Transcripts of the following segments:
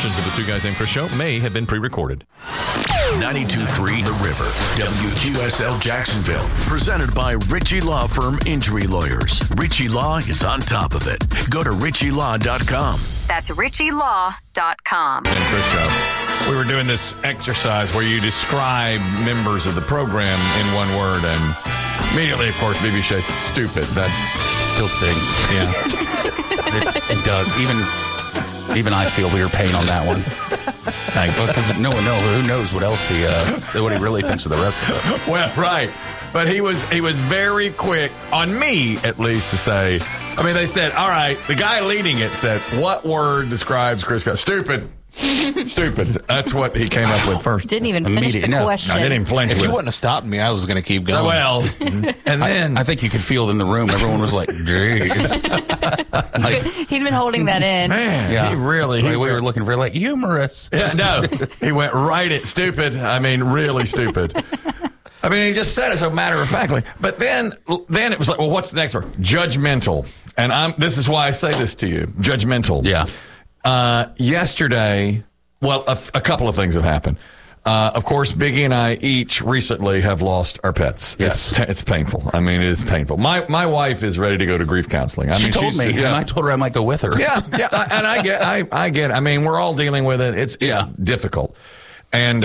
portions of the Two Guys Named Chris show may have been pre-recorded. 92.3 The River, WQSL Jacksonville. Presented by Ritchie Law Firm Injury Lawyers. Ritchie Law is on top of it. Go to ritchielaw.com. That's ritchielaw.com. And Chris show. We were doing this exercise where you describe members of the program in one word, and immediately, of course, BB Shea said stupid. That still stings. Yeah. It does. Even I feel weird pain on that one. Thanks. Because no one knows. Who knows what else what he really thinks of the rest of us. Well, right. But he was very quick, on me at least, to say, I mean, they said, all right, the guy leading it said, what word describes Chris Scott? Stupid. Stupid. That's what he came up with first. Didn't even finish the question. I didn't even flinch. If with you it. wouldn't have stopped me, I was going to keep going. Well, and then I think you could feel it in the room. Everyone was like, "Jeez." He'd been holding that in. man, Yeah. he really. we were looking for like humorous. Yeah, no, he went right at stupid. I mean, really stupid. I mean, he just said it so matter of factly. But then it was like, well, what's the next word? Judgmental. And this is why I say this to you. Judgmental. Yeah. Yesterday, well, a couple of things have happened. Of course, Biggie and I each recently have lost our pets. Yes. It's painful. I mean, it is painful. My wife is ready to go to grief counseling. I She mean, told me, and I told her I might go with her. Yeah, and I get. I mean, we're all dealing with it. It's difficult, and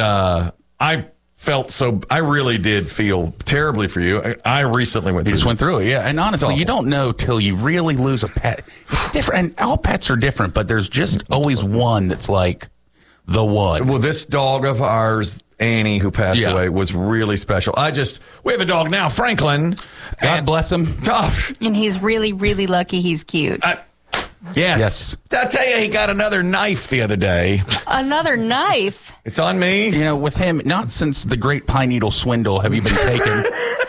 I really did feel terribly for you. I recently went through. You just went through it, yeah. And honestly, you don't know till you really lose a pet. It's different, and all pets are different, but there's just always one that's like the one. Well, this dog of ours, Annie, who passed away, was really special. We have a dog now, Franklin. God bless him. Tough. And he's really, really lucky he's cute. Yes. I tell you, he got another knife the other day. Another knife? It's on me. You know, with him, not since the Great Pine Needle Swindle have you been taken.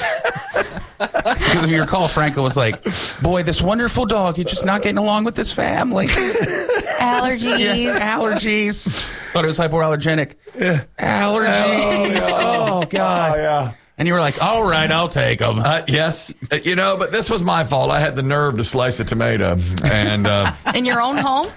Because if you recall, Franco was like, boy, this wonderful dog, he's just not getting along with his family. Allergies. Yeah, allergies. Thought it was hypoallergenic. Yeah. Allergies. Oh, God. Oh, yeah. And you were like, all right, I'll take them. Yes. But this was my fault. I had the nerve to slice a tomato. And In your own home?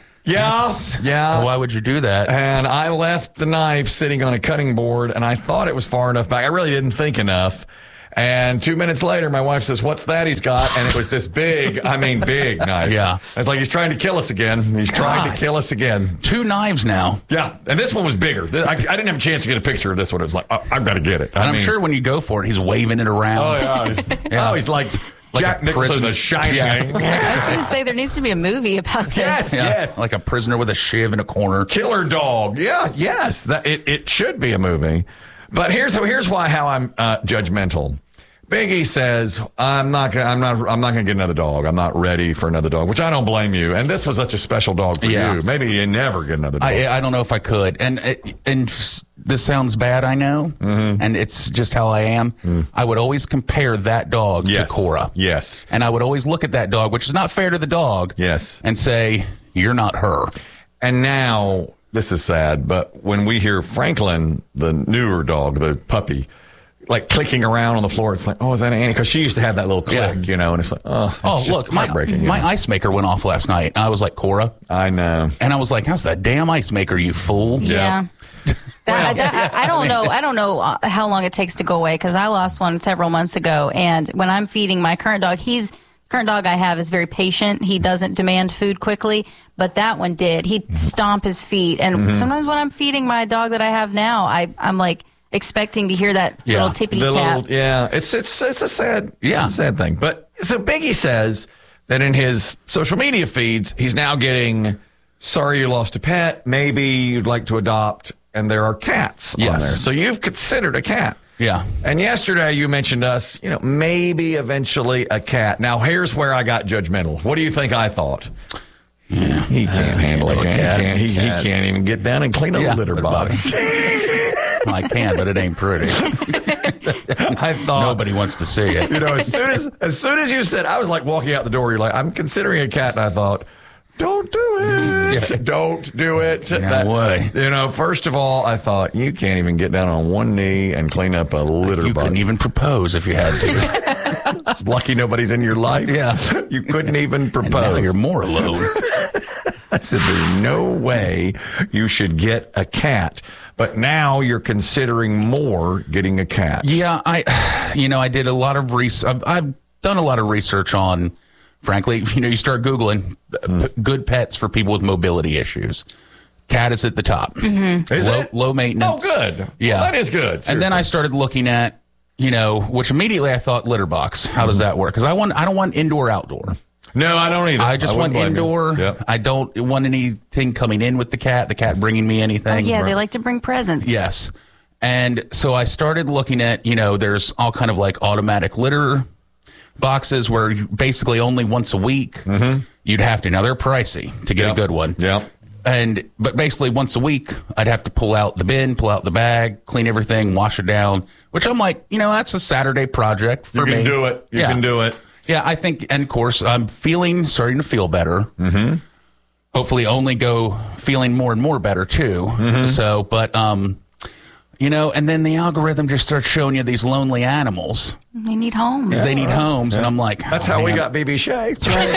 Yeah. Why would you do that? And I left the knife sitting on a cutting board, and I thought it was far enough back. I really didn't think enough. And 2 minutes later, my wife says, what's that he's got? And it was this big knife. Yeah. It's like he's trying to kill us again. He's trying to kill us again. 2 knives now. Yeah. And this one was bigger. I didn't have a chance to get a picture of this one. It was like, I've got to get it. And I'm sure when you go for it, he's waving it around. Oh, yeah. He's like Jack Nicholson, the Shining. I was going to say, there needs to be a movie about this. Yes. Like a prisoner with a shiv in a corner. Killer dog. Yeah, yes. It should be a movie. But here's how I'm judgmental. Biggie says, I'm not gonna get another dog. I'm not ready for another dog, which I don't blame you. And this was such a special dog for you. Maybe you never get another dog. I don't know if I could. And this sounds bad, I know. Mm-hmm. And it's just how I am. Mm. I would always compare that dog to Cora. Yes. And I would always look at that dog, which is not fair to the dog. Yes. And say, you're not her. And now, this is sad, but when we hear Franklin, the newer dog, the puppy, like clicking around on the floor, it's like, oh, is that Annie? Because she used to have that little click, and it's like, it's just look, my ice maker went off last night. I was like, Cora. I know. And I was like, how's that damn ice maker, you fool? Yeah. I don't know. I don't know how long it takes to go away because I lost one several months ago. And when I'm feeding my current dog, current dog I have is very patient. He doesn't demand food quickly, but that one did. He'd stomp his feet. And sometimes when I'm feeding my dog that I have now, I'm like, expecting to hear that little tippity tap. It's a sad thing. But so Biggie says that in his social media feeds, he's now getting, sorry you lost a pet, maybe you'd like to adopt, and there are cats on there. So you've considered a cat. Yeah. And yesterday you mentioned us, maybe eventually a cat. Now here's where I got judgmental. What do you think I thought? Yeah. He can't handle a cat. He can't even get down and clean a litter box. I can, but it ain't pretty. I thought nobody wants to see it. As soon as you said, I was like walking out the door. You're like, I'm considering a cat, and I thought, don't do it. Yeah. Don't do it. No way. First of all, I thought you can't even get down on one knee and clean up a litter box. You couldn't even propose if you had to. It's lucky nobody's in your life. Yeah, you couldn't even propose. And now you're more alone. I said, there's no way you should get a cat. But now you're considering more getting a cat. Yeah, I did a lot of research. I've done a lot of research on, frankly, you start Googling good pets for people with mobility issues. Cat is at the top. Mm-hmm. Is it? Low maintenance. Oh, good. Yeah. Well, that is good. Seriously. And then I started looking at, which immediately I thought litter box. How does that work? Because I don't want indoor, outdoor. No, I don't either. I just want indoor. Yep. I don't want anything coming in with the cat bringing me anything. Oh, yeah, they like to bring presents. Yes. And so I started looking at, there's all kind of like automatic litter boxes where basically only once a week you'd have to. Now they're pricey to get a good one. Yeah. But basically once a week I'd have to pull out the bin, pull out the bag, clean everything, wash it down, which I'm like, that's a Saturday project for me. You can do it. You can do it. Yeah, I think, and of course, I'm starting to feel better. Mm-hmm. Hopefully only go feeling more and more better too. Mm-hmm. So, but, and then the algorithm just starts showing you these lonely animals. They need homes. They need homes. And I'm like, that's how we got BB Shea.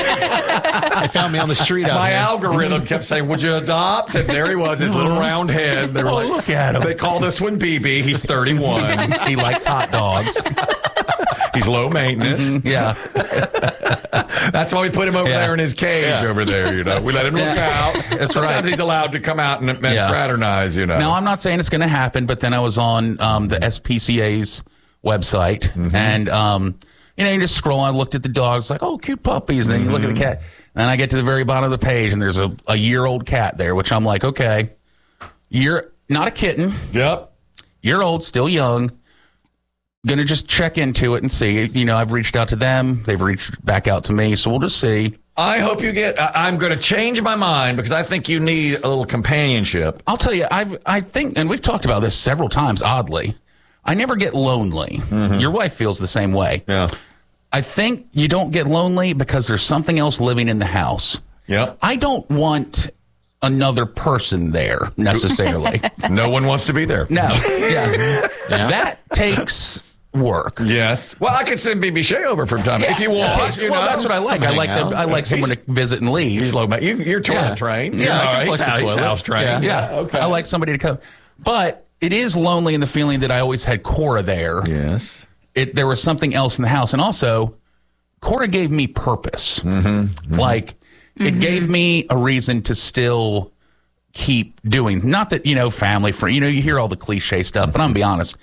They found me on the street out My here. algorithm kept saying, would you adopt? And there he was, his little round head. They were like, look at him. They call this one BB. He's 31. He likes hot dogs. He's low maintenance. Yeah. That's why we put him over there in his cage over there, We let him look out. That's Sometimes right. he's allowed to come out and fraternize, Now, I'm not saying it's going to happen, but then I was on the SPCA's website, and, you just scroll. I looked at the dogs, like, oh, cute puppies. And then you look at the cat. And I get to the very bottom of the page, and there's a year-old cat there, which I'm like, okay, you're not a kitten. Yep. You're old, still young. Going to just check into it and see. I've reached out to them. They've reached back out to me. So we'll just see. I hope you get. I'm going to change my mind because I think you need a little companionship. I'll tell you, I think, and we've talked about this several times, oddly, I never get lonely. Mm-hmm. Your wife feels the same way. Yeah. I think you don't get lonely because there's something else living in the house. Yep. I don't want another person there necessarily. No one wants to be there. No. Yeah. That takes work. Yes. Well, I could send BB Shea over from time if you want. Well, that's what I like. I like someone to visit and leave. He's low. You're toilet trained. Yeah, he's house trained. Yeah. Okay. I like somebody to come. But it is lonely in the feeling that I always had Cora there. Yes. There was something else in the house. And also, Cora gave me purpose. Mm-hmm. Mm-hmm. Like, it gave me a reason to still keep doing. Not that, family, friend, you hear all the cliche stuff, but I'm going to be honest,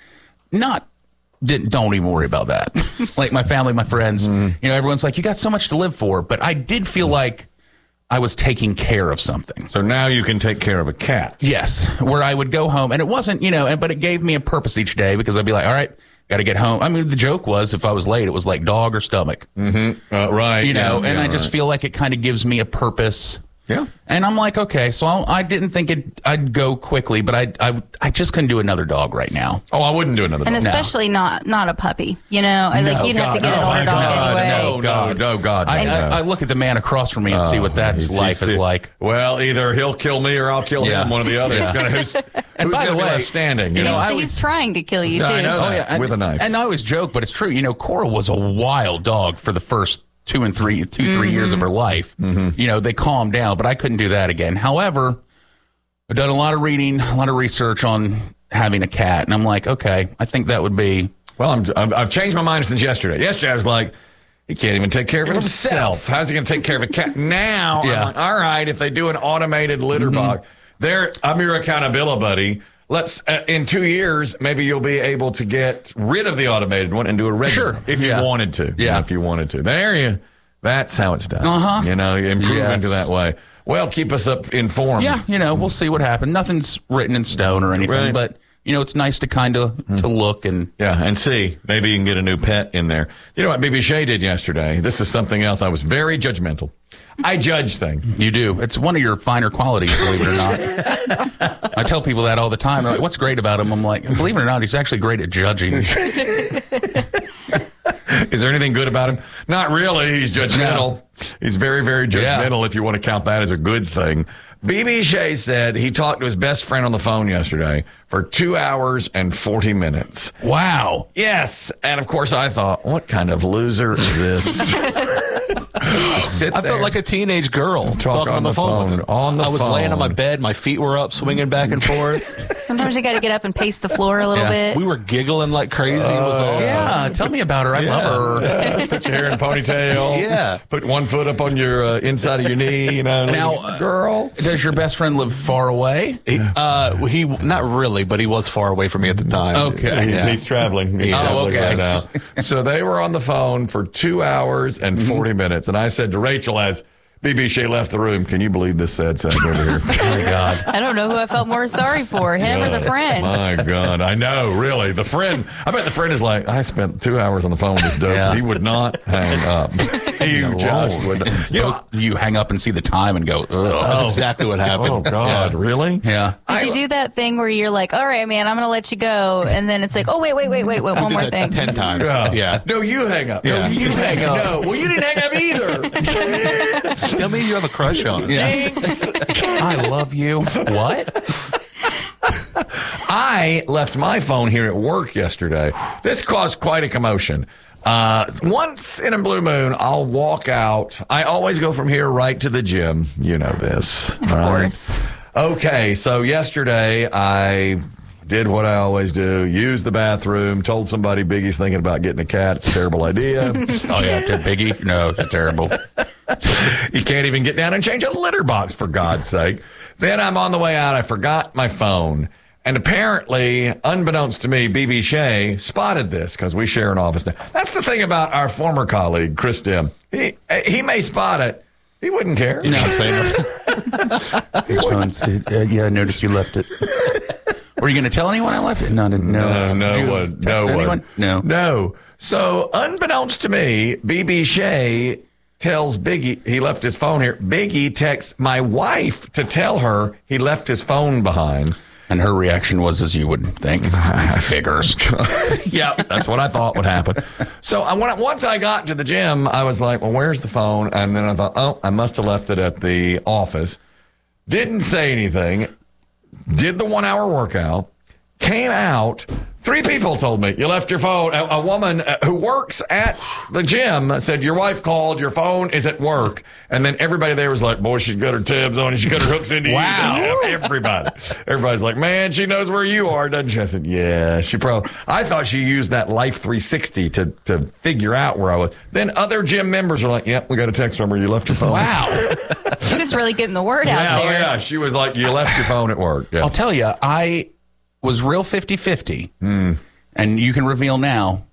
don't even worry about that. Like my family, my friends, everyone's like, you got so much to live for. But I did feel like I was taking care of something. So now you can take care of a cat. Yes, where I would go home. And it wasn't, but it gave me a purpose each day because I'd be like, all right, got to get home. I mean, the joke was if I was late, it was like dog or stomach. Mm-hmm. Right. And I just feel like it kind of gives me a purpose. Yeah. And I'm like, okay, so I didn't think I'd go quickly, but I just couldn't do another dog right now. Oh, I wouldn't do another dog. And especially not a puppy. You'd have to get an older dog anyway. No, God. I look at the man across from me and see what that's life is like. Well, either he'll kill me or I'll kill him, one or the other. It's gonna who's by the way, standing. He's trying to kill you too. I know that, with a knife. And I always joke, but it's true. Cora was a wild dog for the first 2 and 3 years of her life. Mm-hmm. They calmed down, but I couldn't do that again. However, I've done a lot of reading, a lot of research on having a cat, and I'm like, okay, I think that would be. Well, I've changed my mind since yesterday. Yesterday I was like, he can't even take care of himself. How's he going to take care of a cat? Now, I'm like, all right, if they do an automated litter box, I'm your accountability buddy. Let's in 2 years, maybe you'll be able to get rid of the automated one and do a regular if you wanted to. Yeah, if you wanted to. That's how it's done. Improvement to that way. Well, keep us informed. Yeah, we'll see what happens. Nothing's written in stone or anything, but it's nice to kind of to look and and see. Maybe you can get a new pet in there. You know what BB Shea did yesterday? This is something else. I was very judgmental. I judge things. You do. It's one of your finer qualities, believe it or not. I tell people that all the time. They're like, what's great about him? I'm like, believe it or not, he's actually great at judging. Is there anything good about him? Not really. He's judgmental. No. He's very, very judgmental if you want to count that as a good thing. BB Shea said he talked to his best friend on the phone yesterday for 2 hours and 40 minutes. Wow. Yes. And of course I thought, what kind of loser is this? Sit I there. felt like a teenage girl talking on the phone. with him. On the I was laying on my phone. bed, my feet were up, swinging back and forth. Sometimes you got to get up and pace the floor a little bit. We were giggling like crazy. It was awesome. Yeah, tell me about her. I love her. Yeah, put your hair in a ponytail. Yeah. Put one foot up on your inside of your knee. You know, Now, girl. Does your best friend live far away? He not really, but he was far away from me at the time. Okay. He's traveling. He's traveling okay. right now. So they were on the phone for 2 hours and 40 minutes. And I said to Rachel as BB Shea left the room, can you believe this sad sack over here? Oh, my God. I don't know who I felt more sorry for, him or the friend. My God. I know, really. The friend, I bet the friend is like, I spent 2 hours on the phone with this dope. Yeah. He would not hang up. He just would. You know, Both you hang up and see the time and go, ugh. That's exactly what happened. oh, God. Really? Yeah. Did you do that thing where you're like, all right, man, I'm going to let you go. And then it's like, oh, wait, one I more did that thing. 10 times. Yeah. No, you hang up. No, Yeah. you hang up. No. Well, you didn't hang up either. Tell me you have a crush on him. Jinx. I love you. What? I left my phone here at work yesterday. This caused quite a commotion. Once in a blue moon, I'll walk out. I always go from here right to the gym. You know this. Of course. Okay, so yesterday I did what I always do, used the bathroom, told somebody Biggie's thinking about getting a cat. It's a terrible idea. Oh, yeah, it's a biggie. No, it's terrible. You can't even get down and change a litter box, for God's sake. Then I'm on the way out. I forgot my phone. And apparently, unbeknownst to me, BB Shea spotted this because we share an office now. That's the thing about our former colleague, Chris Dim. He may spot it. He wouldn't care. You're not saying nothing. His phone's, yeah, I noticed you left it. Were you going to tell anyone I left it? No. Did you text anyone? No. So, unbeknownst to me, BB Shea tells Biggie he left his phone here. Biggie texts my wife to tell her he left his phone behind. And her reaction was as you would think. Figures. Yeah, that's what I thought would happen. So once I got to the gym, I was like, well, where's the phone? And then I thought, oh, I must have left it at the office. Didn't say anything. Did the 1 hour workout. Came out. 3 people told me, you left your phone. A woman who works at the gym said, your wife called, your phone is at work. And then everybody there was like, boy, she's got her tabs on, she's got her hooks into Wow. you. Everybody's like, man, she knows where you are, doesn't she? I said, yeah, she probably. I thought she used that Life 360 to figure out where I was. Then other gym members were like, yep, we got a text from her, you left your phone. Wow. She was really getting the word out there. Yeah, she was like, you left your phone at work. Yeah. I'll tell you, I was real 50-50. And you can reveal now.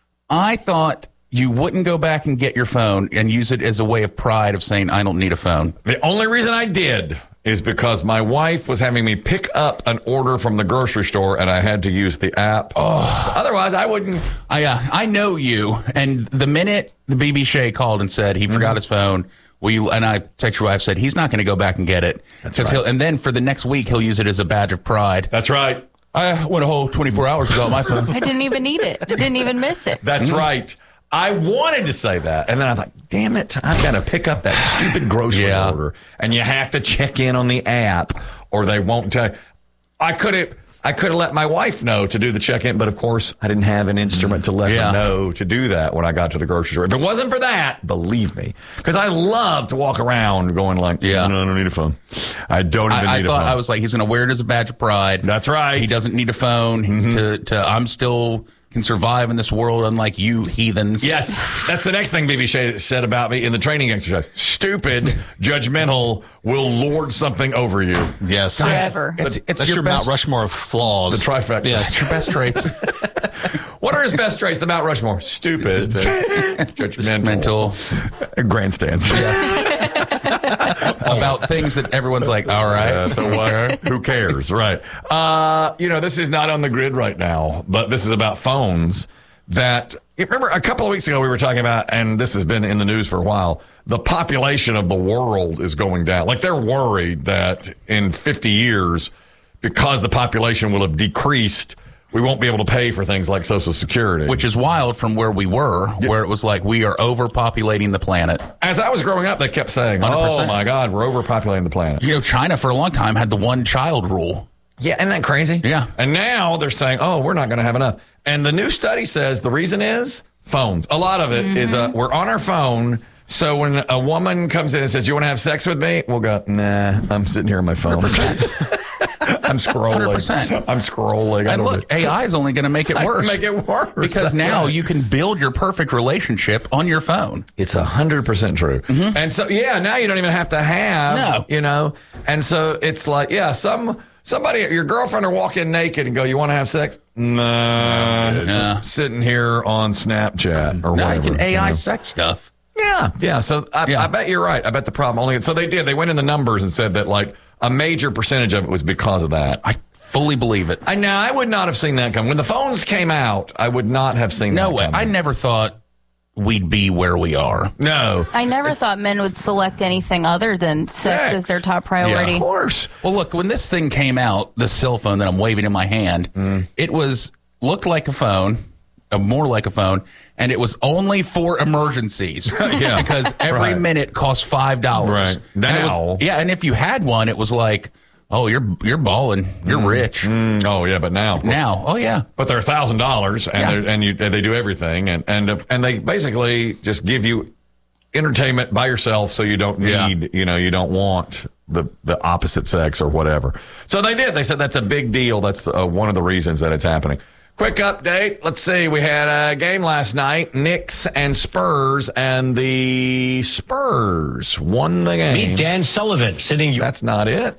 I thought you wouldn't go back and get your phone and use it as a way of pride of saying, I don't need a phone. The only reason I did is because my wife was having me pick up an order from the grocery store and I had to use the app. Oh. Otherwise, I wouldn't. I know you. And the minute the BB Shea called and said he forgot his phone, and I text your wife, said he's not going to go back and get it. That's right. And then for the next week, he'll use it as a badge of pride. That's right. I went a whole 24 hours without my phone. I didn't even need it. I didn't even miss it. That's right. I wanted to say that. And then I thought, damn it, I've got to pick up that stupid grocery order. And you have to check in on the app or they won't tell you. I could have let my wife know to do the check-in, but of course I didn't have an instrument to let her know to do that when I got to the grocery store. If it wasn't for that, believe me, because I love to walk around going like, no, I don't need a phone. I don't even need a phone. I was like, he's going to wear it as a badge of pride. That's right. He doesn't need a phone I'm still can survive in this world unlike you heathens. Yes, that's the next thing BB Shea said about me in the training exercise. Stupid, judgmental, will lord something over you. Yes. Forever. It's That's your Mount Rushmore of flaws. The trifecta. Yes. your best traits. What are his best traits? The Mount Rushmore. Stupid, judgmental, grandstands. About things that everyone's like, all right. So what? Who cares? Right. This is not on the grid right now, but this is about phones that, remember a couple of weeks ago we were talking about, and this has been in the news for a while, the population of the world is going down. Like they're worried that in 50 years, because the population will have decreased, we won't be able to pay for things like Social Security. Which is wild from where we were, where it was like we are overpopulating the planet. As I was growing up, they kept saying, 100%. oh my God, we're overpopulating the planet. You know, China for a long time had the one-child rule. Yeah, isn't that crazy? Yeah. And now they're saying, oh, we're not going to have enough. And the new study says the reason is phones. A lot of it is we're on our phone So when a woman comes in and says, "You want to have sex with me?" We'll go, "Nah, I'm sitting here on my phone." I'm scrolling. 100%. I'm scrolling. And look, AI is only going to make it worse. Make it worse. Because That's now right. you can build your perfect relationship on your phone. It's 100% true. Mm-hmm. And so, now you don't even have to have, and so it's like, somebody, your girlfriend will walk in naked and go, "You want to have sex?" Nah. Sitting here on Snapchat or Now whatever. you can AI sex stuff. Yeah. So I bet you're right. I bet the problem only. So they did. They went in the numbers and said that like a major percentage of it was because of that. I fully believe it. I would not have seen that come. When the phones came out, I would not have seen that No way. coming. I never thought we'd be where we are. No. I never thought men would select anything other than sex as their top priority. Yeah, of course. Well, look, when this thing came out, the cell phone that I'm waving in my hand, it looked like a phone, more like a phone, and it was only for emergencies. Yeah. Because every minute cost $5. Right. Now. And if you had one, it was like, oh, you're balling, you're rich. Oh yeah, but now. Now, But they're $1,000, and they do everything, and they basically just give you entertainment by yourself, so you don't need, you don't want the opposite sex or whatever. So they did. They said that's a big deal. That's one of the reasons that it's happening. Quick update. Let's see. We had a game last night, Knicks and Spurs, and the Spurs won the game. Meet Dan Sullivan sitting. That's not it.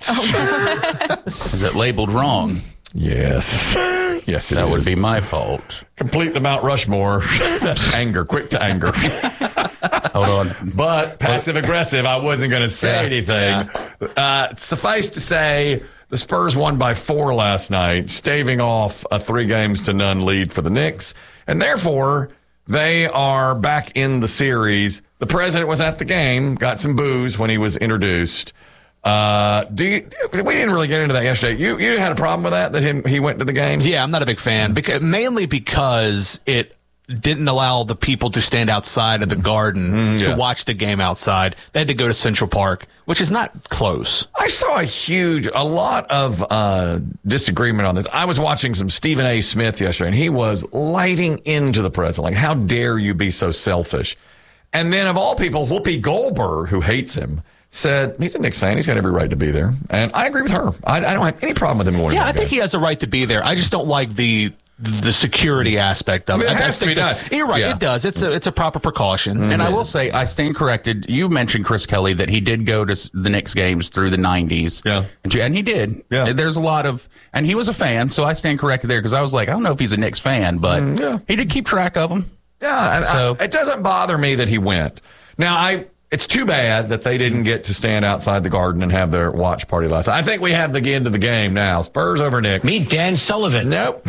Is it labeled wrong? Yes. Yes, That would be my fault. Complete the Mount Rushmore. Anger, quick to anger. Hold on. But passive aggressive, I wasn't going to say anything. Suffice to say, the Spurs won by 4 last night, staving off a 3-0 lead for the Knicks. And therefore, they are back in the series. The president was at the game, got some booze when he was introduced. We didn't really get into that yesterday. You had a problem with that he went to the game? Yeah, I'm not a big fan, mainly because it didn't allow the people to stand outside of the garden to watch the game outside. They had to go to Central Park, which is not close. I saw a lot of disagreement on this. I was watching some Stephen A. Smith yesterday, and he was lighting into the president. Like, how dare you be so selfish? And then, of all people, Whoopi Goldberg, who hates him, said he's a Knicks fan. He's got every right to be there. And I agree with her. I don't have any problem with him going. Yeah, I think he has a right to be there. I just don't like the security aspect of it. It has to be done. You're right. Yeah. It does. It's a proper precaution. And I will say, I stand corrected. You mentioned Chris Kelly, that he did go to the Knicks games through the 90s. Yeah. And he did. Yeah. There's a lot of, and he was a fan, so I stand corrected there, because I was like, I don't know if he's a Knicks fan, but he did keep track of them. Yeah, and So- it doesn't bother me that he went. Now, it's too bad that they didn't get to stand outside the garden and have their watch party last night. I think we have the end of the game now. Spurs over Knicks. Meet Dan Sullivan. Nope.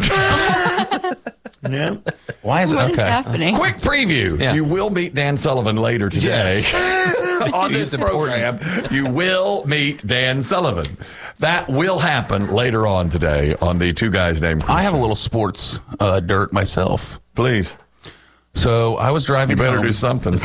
Nope. Why is it What is okay? happening? Quick preview. Yeah. You will meet Dan Sullivan later today. On this program, you will meet Dan Sullivan. That will happen later on today on the Two Guys Named Chris. I have a little sports dirt myself. Please. So I was driving You better home. do something. You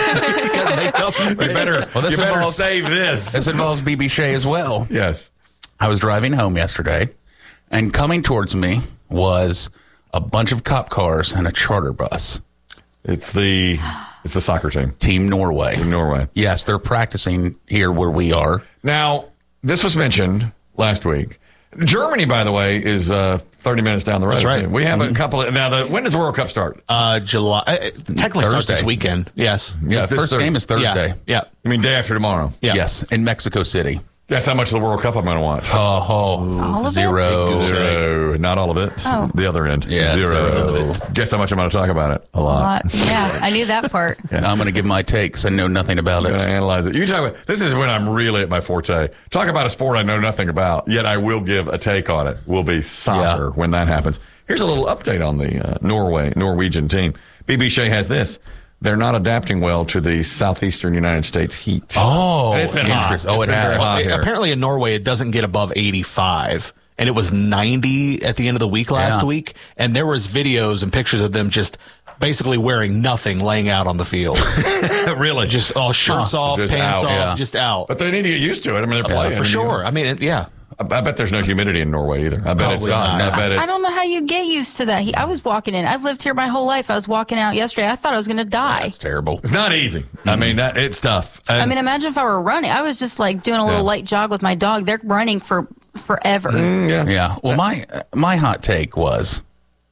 better, Well, this you better involves- save this. This involves BB Shea as well. Yes. I was driving home yesterday, and coming towards me was a bunch of cop cars and a charter bus. It's the soccer team Team Norway. in Norway. Yes, they're practicing here where we are. Now, this was mentioned last week. Germany, by the way, is 30 minutes down the road. That's right. too. We have a couple of, now, when does the World Cup start? July. Technically starts Thursday. this weekend. Yes. Yeah, This first Thursday. game is Thursday. Yeah. I mean, day after tomorrow. Yeah. Yes, in Mexico City. That's how much of the World Cup I'm going to watch. All of it? Zero. Zero. Not all of it. Oh. The other end. Yeah, Zero. zero. Guess how much I'm going to talk about it? A lot. Yeah, I knew that part. I'm going to give my takes. I know nothing about I'm going to it. analyze it. You talk about, this is when I'm really at my forte. Talk about a sport I know nothing about, yet I will give a take on it. Will be soccer when that happens. Here's a little update on the Norwegian team. BB Shea has this. They're not adapting well to the southeastern United States heat. Oh, And it's been hot. interesting. Oh, It's it been very has. hot here. Apparently in Norway, it doesn't get above 85. And it was 90 at the end of the week last Yeah. week. And there was videos and pictures of them just basically wearing nothing, laying out on the field. Really? Just all shirts off, Just pants out, off, yeah. just out. But they need to get used to it. I mean, they're playing. For sure. I mean, yeah. I bet there's no humidity in Norway either. I bet it's not. I bet it's. I don't know how you get used to that. I was walking in. I've lived here my whole life. I was walking out yesterday. I thought I was going to die. That's terrible. It's not easy. I mean, it's tough. I mean, imagine if I were running. I was just like doing a little light jog with my dog. They're running for forever. Yeah. Well, my hot take was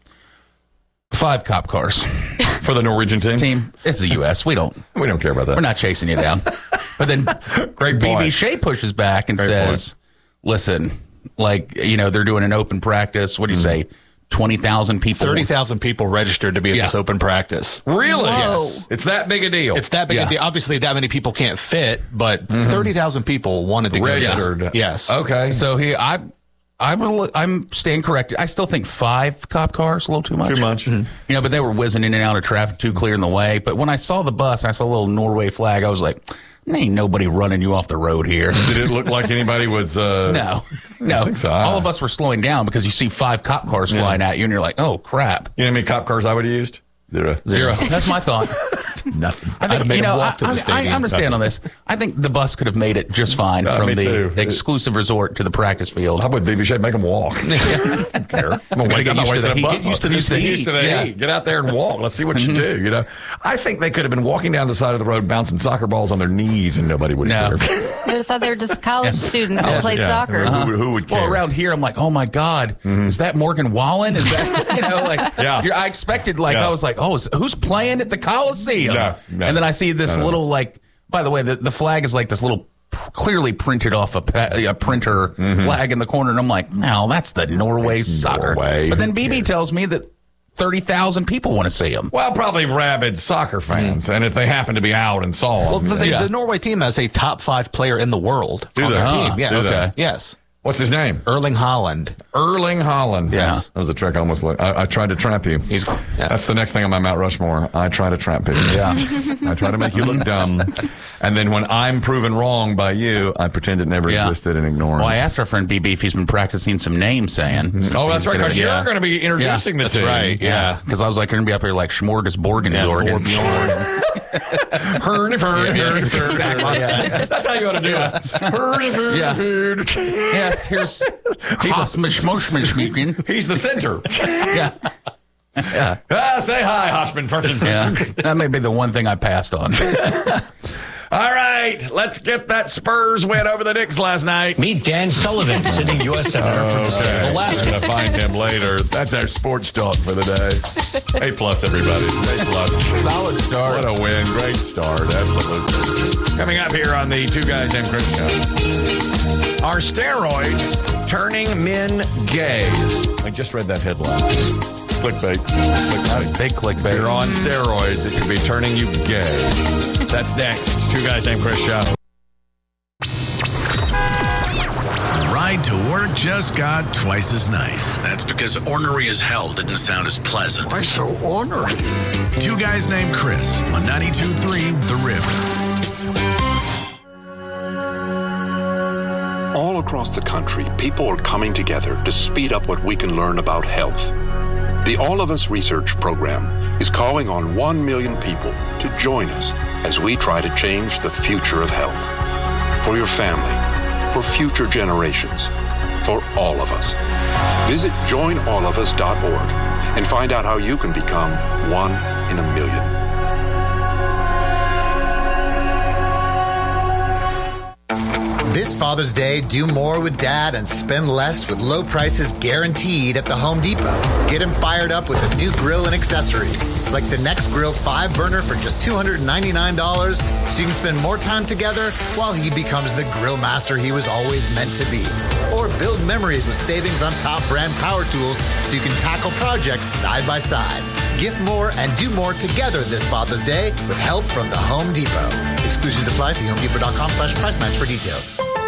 5 cop cars. For the Norwegian team. It's the U.S. We don't care about that. We're not chasing you down. But then Great BB point. Shea pushes back and says, listen, like, they're doing an open practice. What do you say? 20,000 people. 30,000 people registered to be at this open practice. Really? Whoa. Yes. It's that big a deal. It's that big. Yeah. Obviously, that many people can't fit, but 30,000 people wanted to go. Registered. Yes. Okay. So I'm staying corrected. I still think 5 cop cars a little too much. Too much. But they were whizzing in and out of traffic, too clear in the way. But when I saw the bus, I saw a little Norway flag. I was like, ain't nobody running you off the road here. Did it look like anybody was? No. I think so. All of us were slowing down because you see 5 cop cars flying at you, and you're like, oh crap. You know how many cop cars I would have used? Zero. That's my thought. Nothing. I think, made him walk to the stadium. I'm going to stand on this. I think the bus could have made it just fine from me too. the exclusive resort to the practice field. How about BB Shea? Make them walk. I don't care. I'm going to get used to the heat. Get Used to the heat. heat. Get out there and walk. Let's see what you do. I think they could have been walking down the side of the road, bouncing soccer balls on their knees, and nobody would have cared. I would have thought they were just college students that played soccer. Who would care? Well, around here, I'm like, oh my God, is that Morgan Wallen? Is that, I expected, I was like, who's playing at the Coliseum? No. And then I see this little, by the way, the flag is like this little clearly printed off a printer flag in the corner. And I'm like, no, that's the Norway soccer. Norway. But then BB tells me that 30,000 people want to see him. Well, probably rabid soccer fans, and if they happen to be out and saw him. Well, the Norway team has a top 5 player in the world on their team. Yes. Do they? Okay. Yes. What's his name? Erling Haaland. Erling Haaland. Yeah. That was a trick. I almost I tried to trap you. That's the next thing on my Mount Rushmore. I try to trap people. Yeah. I try to make you look dumb. And then when I'm proven wrong by you, I pretend it never existed and ignore it. Well, I asked our friend BB if he's been practicing some name saying. Oh, that's right, because you're going to be introducing the team. That's right, yeah. Because I was like, going to be up here like Smorgasbord and Dorgan. Exactly. That's how you ought to do it. Yes, here's Hosmishmoshmishmikin. He's the center. Yeah. Say hi, Hoshman. That may be the one thing I passed on. All right, let's get that Spurs win over the Knicks last night. Meet Dan Sullivan, sitting U.S. Senator from the state of Alaska. We're going to find him later. That's our sports talk for the day. A+, everybody. A+. Solid start. What a win. Great start. Absolutely. Coming up here on the Two Guys Named Chris show. Are steroids turning men gay? I just read that headline. Clickbait. That's big clickbait. If you're on steroids, it could be turning you gay. That's next. Two Guys Named Chris show. The ride to work just got twice as nice. That's because ornery as hell didn't sound as pleasant. Why so ornery? Two Guys Named Chris on 92.3 The River. All across the country, people are coming together to speed up what we can learn about health. The All of Us Research Program is calling on 1 million people to join us as we try to change the future of health. For your family, for future generations, for all of us. Visit joinallofus.org and find out how you can become 1 in a million. This Father's Day, do more with Dad and spend less with low prices guaranteed at the Home Depot. Get him fired up with a new grill and accessories, like the Next Grill 5-burner for just $299, so you can spend more time together while he becomes the grill master he was always meant to be. Or build memories with savings on top brand power tools so you can tackle projects side by side. Gift more and do more together this Father's Day with help from the Home Depot. Exclusions apply. See HomeDepot.com/price match for details.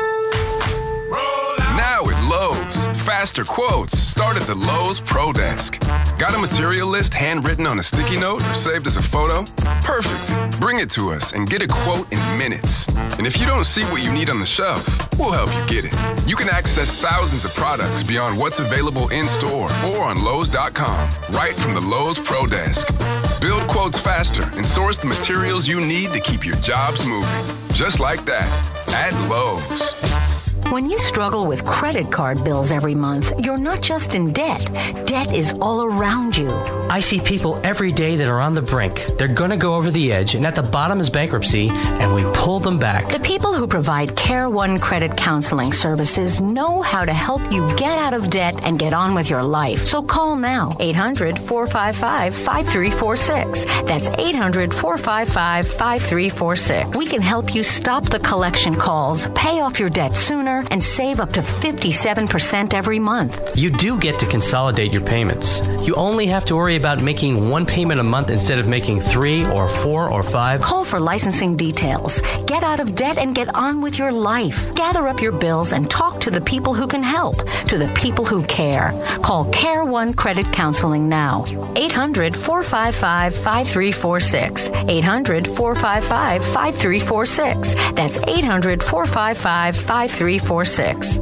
Now at Lowe's, faster quotes start at the Lowe's Pro Desk. Got a material list handwritten on a sticky note or saved as a photo? Perfect. Bring it to us and get a quote in minutes. And if you don't see what you need on the shelf, we'll help you get it. You can access thousands of products beyond what's available in store or on Lowe's.com, right from the Lowe's Pro Desk. Build quotes faster and source the materials you need to keep your jobs moving. Just like that, at Lowe's. When you struggle with credit card bills every month, you're not just in debt. Debt is all around you. I see people every day that are on the brink. They're going to go over the edge, and at the bottom is bankruptcy, and we pull them back. The people who provide Care One Credit Counseling Services know how to help you get out of debt and get on with your life. So call now, 800-455-5346. That's 800-455-5346. We can help you stop the collection calls, pay off your debt sooner, and save up to 57% every month. You do get to consolidate your payments. You only have to worry about making one payment a month instead of making 3 or 4 or 5. Call for licensing details. Get out of debt and get on with your life. Gather up your bills and talk to the people who can help, to the people who care. Call Care One Credit Counseling now. 800-455-5346. 800-455-5346. That's 800-455-5346.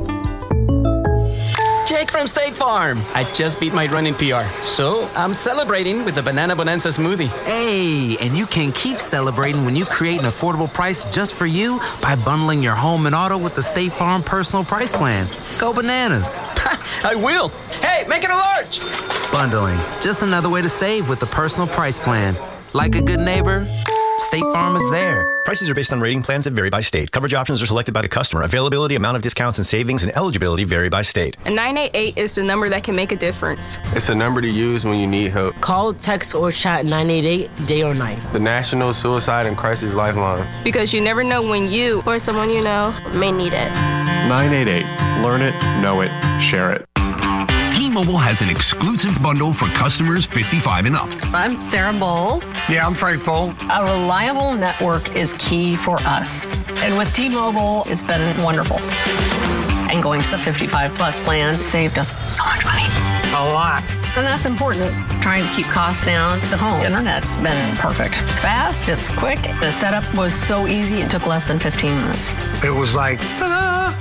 Jake from State Farm. I just beat my running PR, so I'm celebrating with the Banana Bonanza smoothie. Hey, and you can keep celebrating when you create an affordable price just for you by bundling your home and auto with the State Farm Personal Price Plan. Go bananas. I will. Hey, make it a large. Bundling, just another way to save with the Personal Price Plan. Like a good neighbor, State Farm is there. Prices are based on rating plans that vary by state. Coverage options are selected by the customer. Availability, amount of discounts and savings, and eligibility vary by state. And 988 is the number that can make a difference. It's a number to use when you need help. Call, text, or chat 988 day or night. The National Suicide and Crisis Lifeline. Because you never know when you or someone you know may need it. 988. Learn it, know it, share it. T-Mobile has an exclusive bundle for customers 55 and up. I'm Sarah Bowl. Yeah, I'm Frank Bowl. A reliable network is key for us. And with T-Mobile, it's been wonderful. And going to the 55 plus plan saved us so much money. A lot. And that's important. Trying to keep costs down. The home internet's been perfect. It's fast, it's quick. The setup was so easy, it took less than 15 minutes. It was like, ta-da!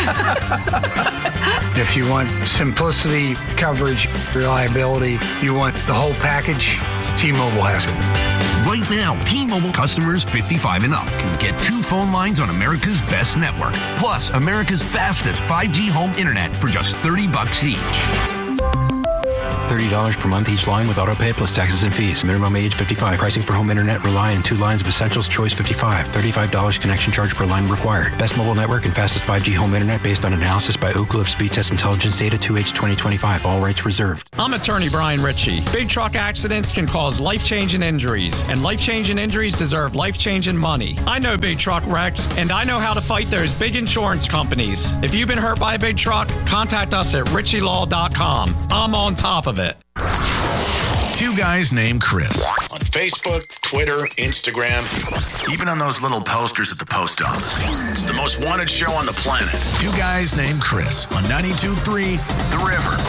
If you want simplicity, coverage, reliability, you want the whole package, T-Mobile has it. Right now, T-Mobile customers 55 and up can get 2 phone lines on America's best network, plus America's fastest 5G home internet for just $30 each. $30 per month each line with auto pay plus taxes and fees. Minimum age 55. Pricing for home internet rely on 2 lines of Essentials Choice 55. $35 connection charge per line required. Best mobile network and fastest 5G home internet based on analysis by Oak Cliff Speed Test Intelligence Data 2H 2025. All rights reserved. I'm attorney Brian Ritchie. Big truck accidents can cause life-changing injuries, and life-changing injuries deserve life-changing money. I know big truck wrecks, and I know how to fight those big insurance companies. If you've been hurt by a big truck, contact us at RichieLaw.com. I'm on top of it. 2 guys named Chris. On Facebook, Twitter, Instagram, even on those little posters at the post office. It's the most wanted show on the planet. 2 guys named Chris on 92.3 The River.